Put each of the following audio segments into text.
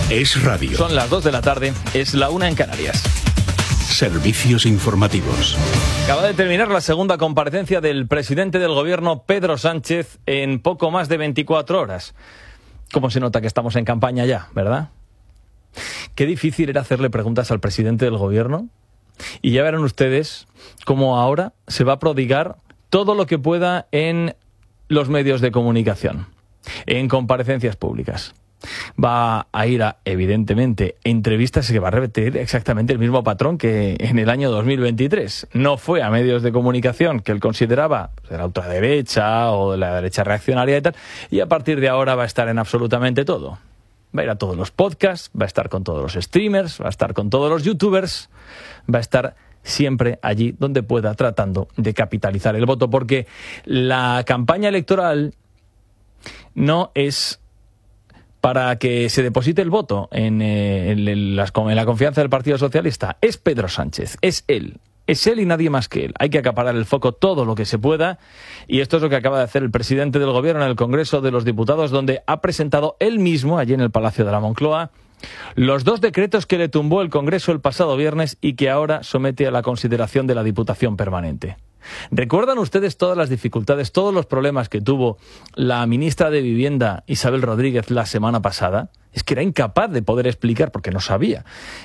Es radio. Son las 2 de la tarde, es la 1 en Canarias. Servicios informativos. Acaba de terminar la segunda comparecencia del presidente del gobierno, Pedro Sánchez, en poco más de 24 horas. ¿Cómo se nota que estamos en campaña ya, verdad? Qué difícil era hacerle preguntas al presidente del gobierno. Y ya verán ustedes cómo ahora se va a prodigar todo lo que pueda en los medios de comunicación, en comparecencias públicas. Va a ir a, evidentemente, entrevistas que va a repetir exactamente el mismo patrón que en el año 2023. No fue a medios de comunicación que él consideraba de la ultraderecha o de la derecha reaccionaria y tal, y a partir de ahora va a estar en absolutamente todo. Va a ir a todos los podcasts, va a estar con todos los streamers, va a estar con todos los youtubers, va a estar siempre allí donde pueda, tratando de capitalizar el voto, porque la campaña electoral no es para que se deposite el voto en la confianza del Partido Socialista. Es Pedro Sánchez, es él y nadie más que él. Hay que acaparar el foco todo lo que se pueda, y esto es lo que acaba de hacer el presidente del gobierno en el Congreso de los Diputados, donde ha presentado él mismo, allí en el Palacio de la Moncloa, los 2 decretos que le tumbó el Congreso el pasado viernes y que ahora somete a la consideración de la Diputación Permanente. ¿Recuerdan ustedes todas las dificultades, todos los problemas que tuvo la ministra de Vivienda, Isabel Rodríguez, la semana pasada? Es que era incapaz de poder explicar, porque no sabía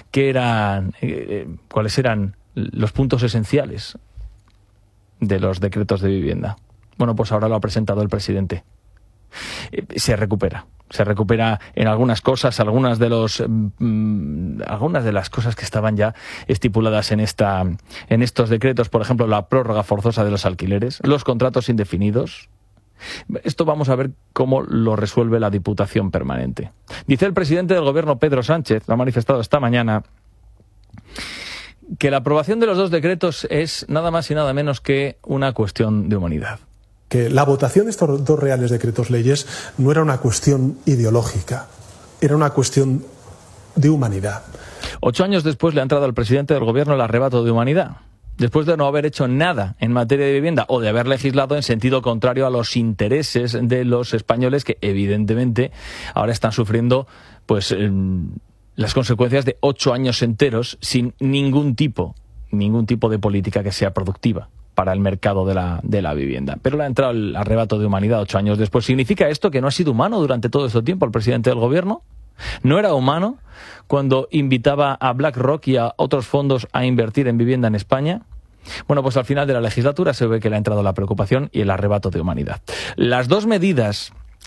cuáles eran los puntos esenciales de los decretos de vivienda. Bueno, pues ahora lo ha presentado el presidente. Se recupera en algunas cosas, algunas de las cosas que estaban ya estipuladas en estos decretos, por ejemplo, la prórroga forzosa de los alquileres, los contratos indefinidos. Esto vamos a ver cómo lo resuelve la Diputación Permanente. Dice el presidente del gobierno, Pedro Sánchez, lo ha manifestado esta mañana, que la aprobación de los 2 decretos es nada más y nada menos que una cuestión de humanidad. Que la votación de estos 2 reales decretos leyes no era una cuestión ideológica, era una cuestión de humanidad. 8 años después le ha entrado al presidente del gobierno el arrebato de humanidad, después de no haber hecho nada en materia de vivienda o de haber legislado en sentido contrario a los intereses de los españoles, que evidentemente ahora están sufriendo las consecuencias de 8 años enteros sin ningún tipo de política que sea productiva para el mercado de la vivienda. Pero le ha entrado el arrebato de humanidad 8 años después. ¿Significa esto que no ha sido humano durante todo este tiempo el presidente del gobierno? ¿No era humano cuando invitaba a BlackRock y a otros fondos a invertir en vivienda en España? Bueno, pues al final de la legislatura se ve que le ha entrado la preocupación y el arrebato de humanidad. Las dos medidas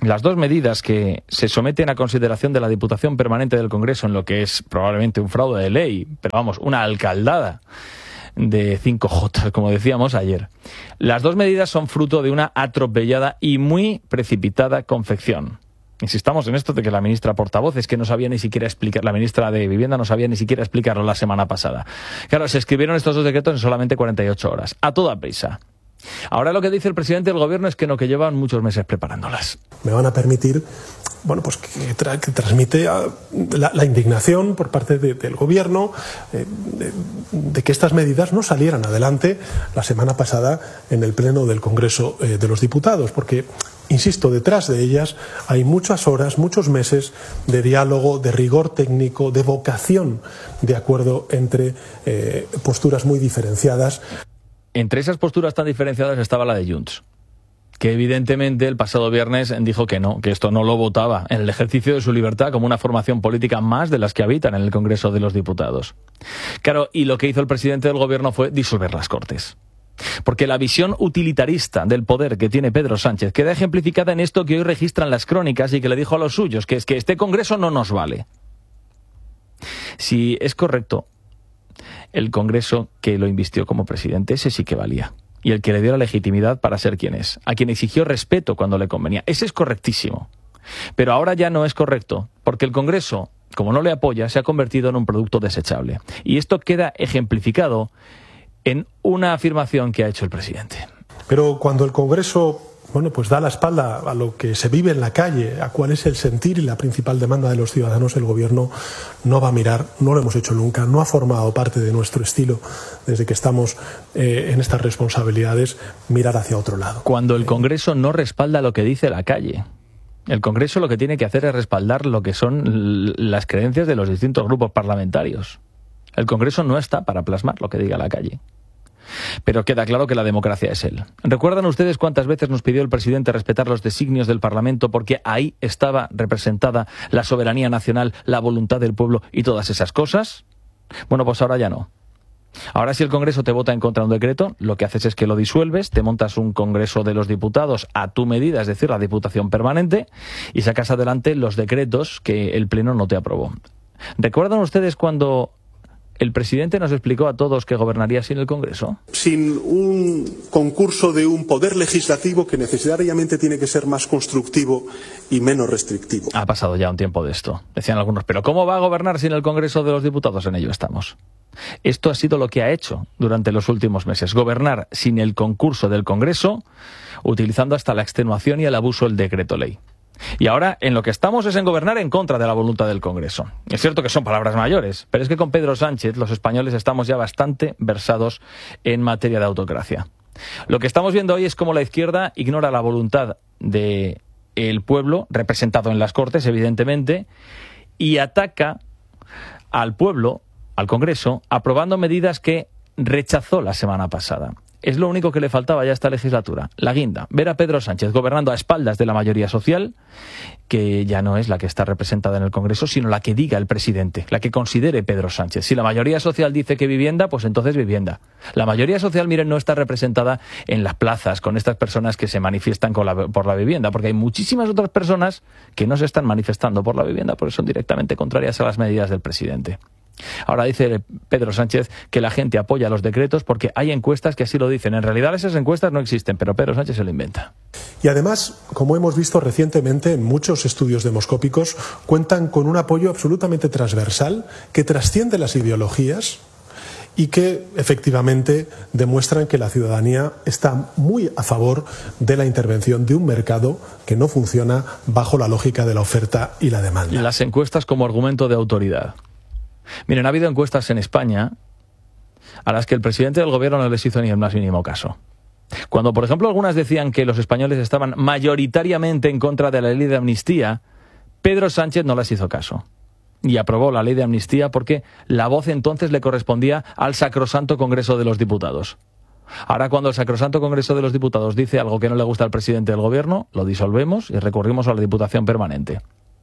que se someten a consideración de la Diputación Permanente del Congreso en lo que es probablemente un fraude de ley, pero vamos, una alcaldada de 5J, como decíamos ayer. Las 2 medidas son fruto de una atropellada y muy precipitada confección. Insistamos en esto de que la ministra portavoz es que no sabía ni siquiera explicar, la ministra de Vivienda no sabía ni siquiera explicarlo la semana pasada. Claro, se escribieron estos 2 decretos en solamente 48 horas, a toda prisa. Ahora lo que dice el presidente del gobierno es que que llevan muchos meses preparándolas. Me van a permitir, que transmite la indignación por parte del gobierno de que estas medidas no salieran adelante la semana pasada en el pleno del Congreso de los Diputados, porque, insisto, detrás de ellas hay muchas horas, muchos meses de diálogo, de rigor técnico, de vocación de acuerdo entre posturas muy diferenciadas. Entre esas posturas tan diferenciadas estaba la de Junts, que evidentemente el pasado viernes dijo que no, que esto no lo votaba en el ejercicio de su libertad como una formación política más de las que habitan en el Congreso de los Diputados. Claro, y lo que hizo el presidente del gobierno fue disolver las Cortes. Porque la visión utilitarista del poder que tiene Pedro Sánchez queda ejemplificada en esto que hoy registran las crónicas y que le dijo a los suyos, que es que este Congreso no nos vale. Si es correcto, el Congreso que lo invistió como presidente, ese sí que valía. Y el que le dio la legitimidad para ser quien es. A quien exigió respeto cuando le convenía. Ese es correctísimo. Pero ahora ya no es correcto, porque el Congreso, como no le apoya, se ha convertido en un producto desechable. Y esto queda ejemplificado en una afirmación que ha hecho el presidente. Pero cuando el Congreso da la espalda a lo que se vive en la calle, a cuál es el sentir y la principal demanda de los ciudadanos, el gobierno no va a mirar, no lo hemos hecho nunca, no ha formado parte de nuestro estilo desde que estamos en estas responsabilidades, mirar hacia otro lado. Cuando el Congreso no respalda lo que dice la calle, El Congreso lo que tiene que hacer es respaldar lo que son las creencias de los distintos grupos parlamentarios. El Congreso no está para plasmar lo que diga la calle. Pero queda claro que la democracia es él. ¿Recuerdan ustedes cuántas veces nos pidió el presidente respetar los designios del Parlamento porque ahí estaba representada la soberanía nacional, la voluntad del pueblo y todas esas cosas? Bueno, pues ahora ya no. Ahora, si el Congreso te vota en contra de un decreto, lo que haces es que lo disuelves, te montas un Congreso de los Diputados a tu medida, es decir, la Diputación Permanente, y sacas adelante los decretos que el Pleno no te aprobó. ¿Recuerdan ustedes cuando el presidente nos explicó a todos que gobernaría sin el Congreso? Sin un concurso de un poder legislativo que necesariamente tiene que ser más constructivo y menos restrictivo. Ha pasado ya un tiempo de esto. Decían algunos, ¿pero cómo va a gobernar sin el Congreso de los Diputados? En ello estamos. Esto ha sido lo que ha hecho durante los últimos meses. Gobernar sin el concurso del Congreso, utilizando hasta la extenuación y el abuso del decreto ley. Y ahora en lo que estamos es en gobernar en contra de la voluntad del Congreso. Es cierto que son palabras mayores, pero es que con Pedro Sánchez los españoles estamos ya bastante versados en materia de autocracia. Lo que estamos viendo hoy es cómo la izquierda ignora la voluntad del pueblo, representado en las Cortes, evidentemente, y ataca al pueblo, al Congreso, aprobando medidas que rechazó la semana pasada. Es lo único que le faltaba ya a esta legislatura, la guinda. Ver a Pedro Sánchez gobernando a espaldas de la mayoría social, que ya no es la que está representada en el Congreso, sino la que diga el presidente, la que considere Pedro Sánchez. Si la mayoría social dice que vivienda, pues entonces vivienda. La mayoría social, miren, no está representada en las plazas con estas personas que se manifiestan por la vivienda, porque hay muchísimas otras personas que no se están manifestando por la vivienda, porque son directamente contrarias a las medidas del presidente. Ahora dice Pedro Sánchez que la gente apoya los decretos porque hay encuestas que así lo dicen. En realidad esas encuestas no existen, pero Pedro Sánchez se lo inventa. Y además, como hemos visto recientemente en muchos estudios demoscópicos, cuentan con un apoyo absolutamente transversal que trasciende las ideologías y que efectivamente demuestran que la ciudadanía está muy a favor de la intervención de un mercado que no funciona bajo la lógica de la oferta y la demanda. Las encuestas como argumento de autoridad. Miren, ha habido encuestas en España a las que el presidente del gobierno no les hizo ni el más mínimo caso. Cuando, por ejemplo, algunas decían que los españoles estaban mayoritariamente en contra de la ley de amnistía, Pedro Sánchez no les hizo caso. Y aprobó la ley de amnistía porque la voz entonces le correspondía al sacrosanto Congreso de los Diputados. Ahora, cuando el sacrosanto Congreso de los Diputados dice algo que no le gusta al presidente del gobierno, lo disolvemos y recurrimos a la Diputación Permanente.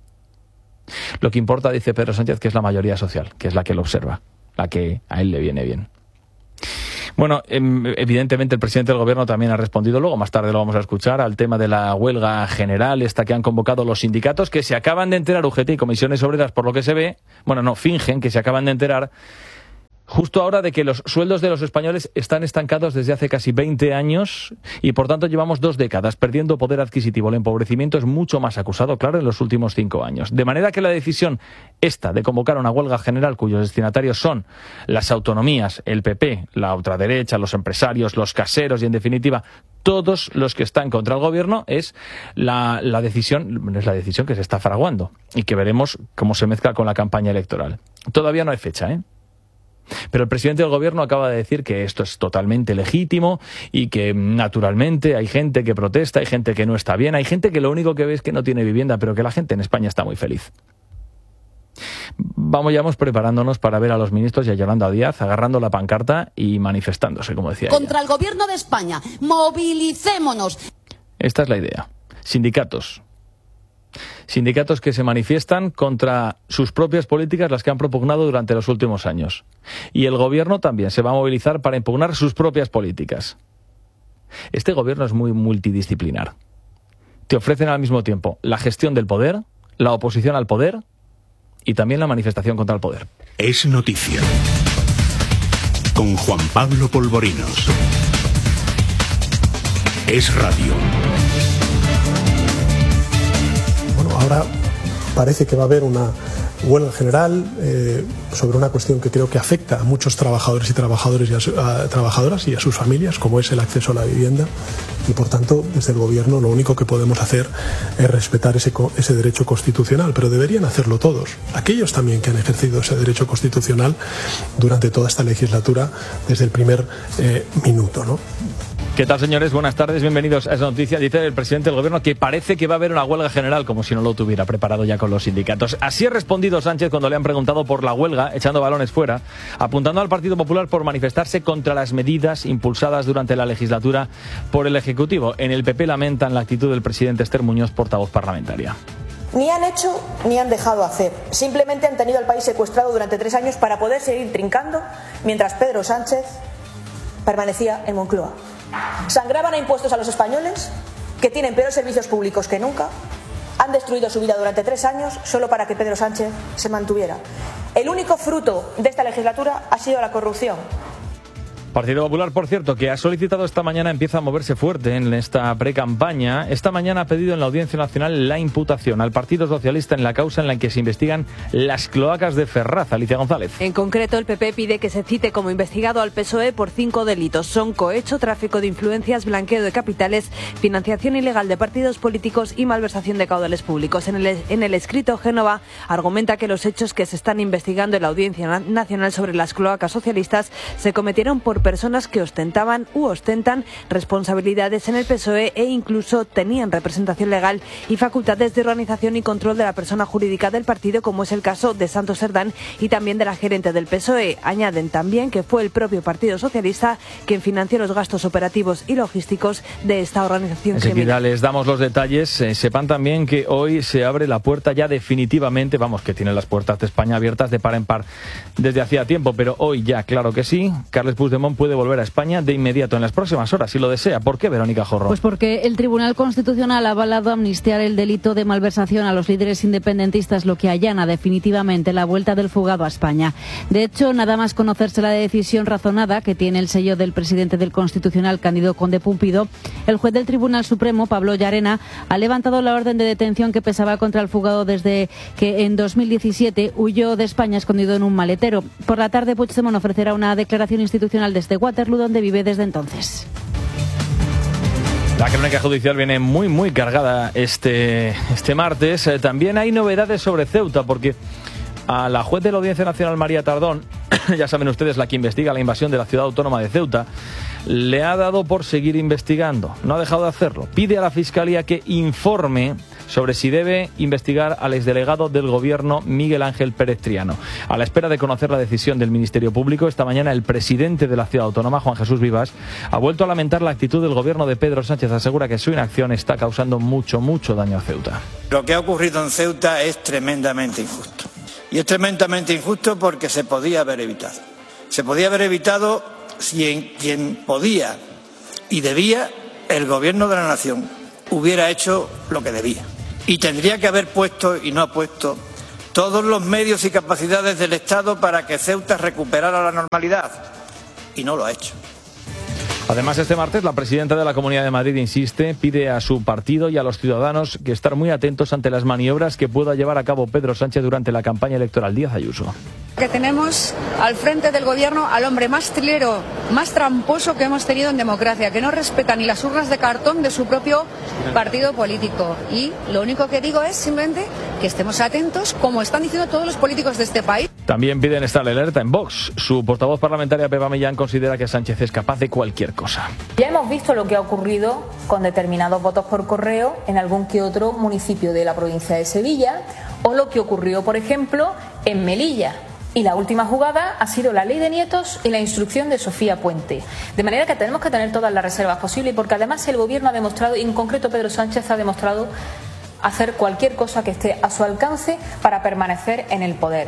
Lo que importa, dice Pedro Sánchez, que es la mayoría social, que es la que lo observa, la que a él le viene bien. Bueno, evidentemente el presidente del gobierno también ha respondido, luego más tarde lo vamos a escuchar, al tema de la huelga general, esta que han convocado los sindicatos, que se acaban de enterar, UGT y Comisiones Obreras, por lo que se ve, fingen que se acaban de enterar, justo ahora de que los sueldos de los españoles están estancados desde hace casi 20 años y por tanto llevamos 2 décadas perdiendo poder adquisitivo. El empobrecimiento es mucho más acusado, claro, en los últimos 5 años. De manera que la decisión esta de convocar una huelga general cuyos destinatarios son las autonomías, el PP, la ultraderecha, los empresarios, los caseros y en definitiva todos los que están contra el gobierno es la decisión que se está fraguando y que veremos cómo se mezcla con la campaña electoral. Todavía no hay fecha, Pero el presidente del gobierno acaba de decir que esto es totalmente legítimo y que naturalmente hay gente que protesta, hay gente que no está bien, hay gente que lo único que ve es que no tiene vivienda, pero que la gente en España está muy feliz. Vamos preparándonos para ver a los ministros y a Yolanda Díaz agarrando la pancarta y manifestándose, como decía contra ella. El gobierno de España. Movilicémonos. Esta es la idea. Sindicatos que se manifiestan contra sus propias políticas, las que han propugnado durante los últimos años. Y el gobierno también se va a movilizar para impugnar sus propias políticas. Este gobierno es muy multidisciplinar. Te ofrecen al mismo tiempo la gestión del poder, la oposición al poder y también la manifestación contra el poder. Es noticia. Con Juan Pablo Polvorinos. Es radio. Ahora parece que va a haber una huelga general sobre una cuestión que creo que afecta a muchos trabajadores y trabajadoras y a sus familias, como es el acceso a la vivienda. Y por tanto, desde el gobierno lo único que podemos hacer es respetar ese derecho constitucional, pero deberían hacerlo todos. Aquellos también que han ejercido ese derecho constitucional durante toda esta legislatura desde el primer minuto, ¿no? ¿Qué tal, señores? Buenas tardes, bienvenidos a esa noticia. Dice el presidente del gobierno que parece que va a haber una huelga general, como si no lo tuviera preparado ya con los sindicatos. Así ha respondido Sánchez cuando le han preguntado por la huelga, echando balones fuera, apuntando al Partido Popular por manifestarse contra las medidas impulsadas durante la legislatura por el Ejecutivo. En el PP lamentan la actitud del presidente Esther Muñoz, portavoz parlamentaria. Ni han hecho ni han dejado hacer. Simplemente han tenido al país secuestrado durante 3 años para poder seguir trincando mientras Pedro Sánchez permanecía en Moncloa. Sangraban a impuestos a los españoles, que tienen peores servicios públicos que nunca. Han destruido su vida durante 3 años solo para que Pedro Sánchez se mantuviera. El único fruto de esta legislatura ha sido la corrupción. Partido Popular, por cierto, que ha solicitado esta mañana, empieza a moverse fuerte en esta precampaña. Esta mañana ha pedido en la Audiencia Nacional la imputación al Partido Socialista en la causa en la que se investigan las cloacas de Ferraz. Alicia González. En concreto, el PP pide que se cite como investigado al PSOE por 5 delitos. Son cohecho, tráfico de influencias, blanqueo de capitales, financiación ilegal de partidos políticos y malversación de caudales públicos. En el escrito, Génova argumenta que los hechos que se están investigando en la Audiencia Nacional sobre las cloacas socialistas se cometieron por personas que ostentaban u ostentan responsabilidades en el PSOE e incluso tenían representación legal y facultades de organización y control de la persona jurídica del partido, como es el caso de Santos Serdán y también de la gerente del PSOE. Añaden también que fue el propio Partido Socialista quien financió los gastos operativos y logísticos de esta organización criminal. Enseguida les damos los detalles. Sepan también que hoy se abre la puerta ya definitivamente, vamos, que tiene las puertas de España abiertas de par en par desde hacía tiempo, pero hoy ya, claro que sí. Carles Puigdemont puede volver a España de inmediato en las próximas horas, si lo desea. ¿Por qué, Verónica Jorro? Pues porque el Tribunal Constitucional ha avalado amnistiar el delito de malversación a los líderes independentistas, lo que allana definitivamente la vuelta del fugado a España. De hecho, nada más conocerse la decisión razonada, que tiene el sello del presidente del Constitucional, Cándido Conde Pumpido, el juez del Tribunal Supremo, Pablo Llarena, ha levantado la orden de detención que pesaba contra el fugado desde que en 2017 huyó de España escondido en un maletero. Por la tarde, Puigdemont ofrecerá una declaración institucional desde Waterloo, donde vive desde entonces. La crónica judicial viene muy cargada este martes. También hay novedades sobre Ceuta, porque a la juez de la Audiencia Nacional, María Tardón, ya saben ustedes, la que investiga la invasión de la ciudad autónoma de Ceuta, le ha dado por seguir investigando. No ha dejado de hacerlo. Pide a la Fiscalía que informe sobre si debe investigar al exdelegado del Gobierno, Miguel Ángel Pérez Triano. A la espera de conocer la decisión del Ministerio Público, esta mañana el presidente de la ciudad autónoma, Juan Jesús Vivas, ha vuelto a lamentar la actitud del Gobierno de Pedro Sánchez. Asegura que su inacción está causando mucho daño a Ceuta. Lo que ha ocurrido en Ceuta es tremendamente injusto. Y es tremendamente injusto porque se podía haber evitado. Se podía haber evitado si quien podía y debía, el Gobierno de la Nación, hubiera hecho lo que debía. Y tendría que haber puesto, y no ha puesto, todos los medios y capacidades del Estado para que Ceuta recuperara la normalidad. Y no lo ha hecho. Además, este martes la presidenta de la Comunidad de Madrid insiste, pide a su partido y a los ciudadanos que estar muy atentos ante las maniobras que pueda llevar a cabo Pedro Sánchez durante la campaña electoral. Díaz Ayuso. Que tenemos al frente del gobierno al hombre más trilero, más tramposo que hemos tenido en democracia, que no respeta ni las urnas de cartón de su propio partido político. Y lo único que digo es simplemente que estemos atentos, como están diciendo todos los políticos de este país. También piden estar alerta en Vox. Su portavoz parlamentaria, Pepa Millán, considera que Sánchez es capaz de cualquier cosa. Ya hemos visto lo que ha ocurrido con determinados votos por correo en algún que otro municipio de la provincia de Sevilla, o lo que ocurrió, por ejemplo, en Melilla. Y la última jugada ha sido la ley de nietos y la instrucción de Sofía Puente. De manera que tenemos que tener todas las reservas posibles, porque además el Gobierno ha demostrado, y en concreto Pedro Sánchez ha demostrado, hacer cualquier cosa que esté a su alcance para permanecer en el poder.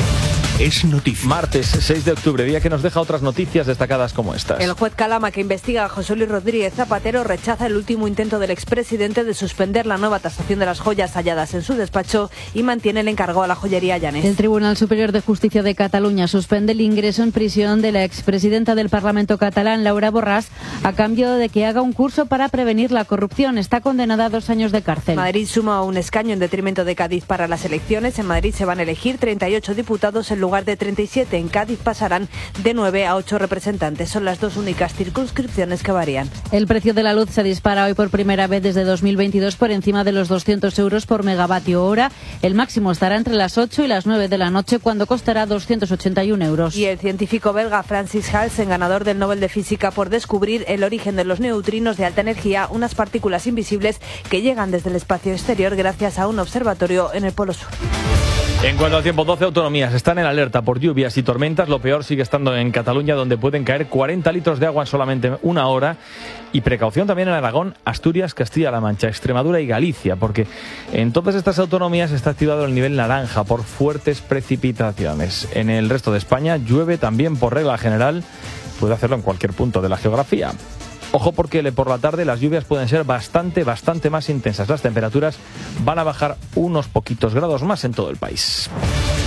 Es noticia. Martes 6 de octubre, día que nos deja otras noticias destacadas como estas. El juez Calama, que investiga a José Luis Rodríguez Zapatero, rechaza el último intento del expresidente de suspender la nueva tasación de las joyas halladas en su despacho y mantiene el encargo a la joyería Llanes. El Tribunal Superior de Justicia de Cataluña suspende el ingreso en prisión de la expresidenta del Parlamento catalán, Laura Borràs, a cambio de que haga un curso para prevenir la corrupción. Está condenada a 2 años de cárcel. Madrid suma un escaño en detrimento de Cádiz para las elecciones. En Madrid se van a elegir 38 diputados en lugar lugar de 37 en Cádiz pasarán de 9 a 8 representantes. Son las 2 únicas circunscripciones que varían. El precio de la luz se dispara hoy por primera vez desde 2022 por encima de los 200 euros por megavatio hora. El máximo estará entre las 8 y las 9 de la noche, cuando costará 281 euros. Y el científico belga Francis Halsen, ganador del Nobel de Física por descubrir el origen de los neutrinos de alta energía, unas partículas invisibles que llegan desde el espacio exterior gracias a un observatorio en el Polo Sur. En cuanto al tiempo, 12 autonomías están en alerta por lluvias y tormentas. Lo peor sigue estando en Cataluña, donde pueden caer 40 litros de agua en solamente una hora. Y precaución también en Aragón, Asturias, Castilla-La Mancha, Extremadura y Galicia, porque en todas estas autonomías está activado el nivel naranja por fuertes precipitaciones. En el resto de España llueve también por regla general. Puede hacerlo en cualquier punto de la geografía. Ojo, porque por la tarde las lluvias pueden ser bastante más intensas. Las temperaturas van a bajar unos poquitos grados más en todo el país.